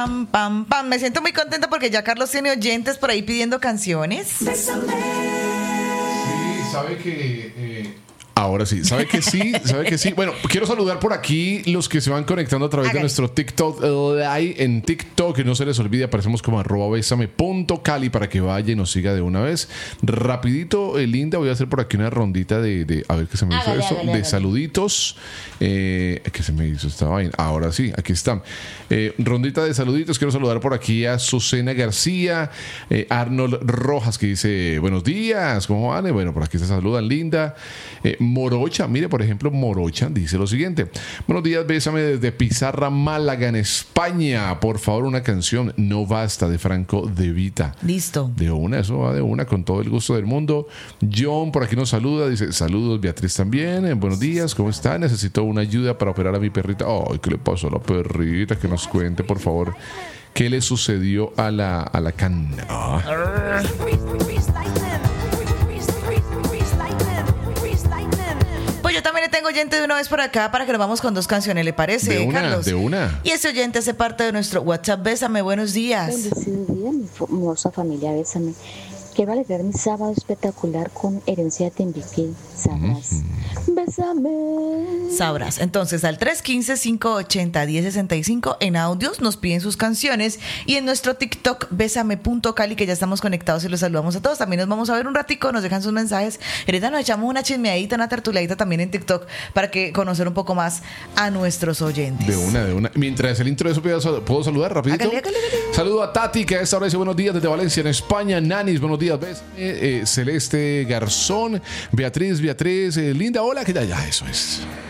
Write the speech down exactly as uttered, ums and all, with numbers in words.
pam, pam, pam. Me siento muy contenta porque ya Carlos tiene oyentes por ahí pidiendo canciones. Sí, sabe que... Eh... Ahora sí, ¿sabe que sí? ¿Sabe que sí? Bueno, quiero saludar por aquí los que se van conectando a través Hágale. de nuestro TikTok Live. En TikTok, no se les olvide, aparecemos como arroba besame punto cali para que vaya y nos siga de una vez. Rapidito, eh, Linda, voy a hacer por aquí una rondita de, de a ver qué se me hizo hágale, eso, hágale, de hágale. saluditos. Eh, ¿Qué se me hizo esta vaina? Ahora sí, aquí están. Eh, rondita de saluditos. Quiero saludar por aquí a Susana García, eh, Arnold Rojas, que dice, buenos días, ¿cómo van? Bueno, por aquí se saludan, Linda. Eh, Morocha, mire, por ejemplo, Morocha dice lo siguiente: buenos días, bésame desde Pizarra, Málaga, en España. Por favor, una canción, No Basta, de Franco De Vita. Listo. De una, eso va de una, con todo el gusto del mundo. John por aquí nos saluda, dice, saludos, Beatriz también. Eh, buenos días, ¿cómo está? Necesito una ayuda para operar a mi perrita. Ay, ¿qué le pasó a la perrita? Que nos cuente, por favor, qué le sucedió a la, a la cana. Ah. Yo también le tengo oyente de una vez por acá para que nos vamos con dos canciones, ¿le parece, de una, Carlos? De una. Y ese oyente hace parte de nuestro WhatsApp. Bésame, buenos días. Bendecido día, mi hermosa familia, bésame. Quiero alegrar mi sábado espectacular con Herencia Timbiquí. Sabrás. Uh-huh. Bésame. Sabrás. Entonces, al tres uno cinco, cinco ocho cero, uno cero seis cinco en audios nos piden sus canciones. Y en nuestro TikTok, besame punto cali, que ya estamos conectados y los saludamos a todos. También nos vamos a ver un ratico, nos dejan sus mensajes. Ahorita nos echamos una chismeadita, una tertuliadita también en TikTok para que conocer un poco más a nuestros oyentes. De una, de una. Mientras el intro de eso, ¿puedo saludar rapidito? Hágale, hágale, hágale. Saludo a Tati, que a esta hora dice buenos días desde Valencia, en España. Nanis, buenos días. Bésame, eh, Celeste Garzón, Beatriz, Beatriz, eh, Linda, hola, ¿qué tal? Ya, eso es.